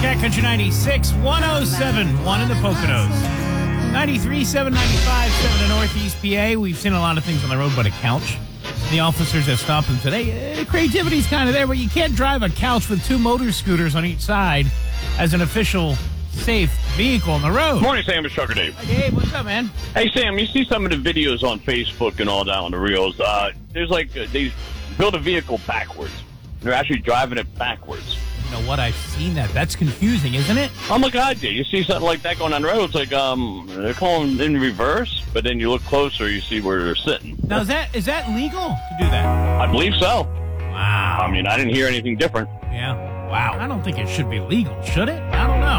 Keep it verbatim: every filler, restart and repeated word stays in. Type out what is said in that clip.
Cat Country ninety-six, one oh seven point one in the Poconos. ninety-three point seven, ninety-five point seven in Northeast P A. We've seen a lot of things on the road but a couch. The officers have stopped them today. Uh, creativity's kind of there, but you can't drive a couch with two motor scooters on each side as an official safe vehicle on the road. Morning, Sam. It's Trucker Dave. Hey, what's up, man? Hey, Sam, you see some of the videos on Facebook and all that on the reels. Uh, there's like, uh, they build a vehicle backwards. They're actually driving it backwards. You know what? I've seen that. That's confusing, isn't it? Oh, my God, yeah. You see something like that going on the road, it's like um, they're calling in reverse, but then you look closer, you see where they're sitting. Now, is that is that legal to do that? I believe so. Wow. I mean, I didn't hear anything different. Yeah. Wow. I don't think it should be legal, should it? I don't know.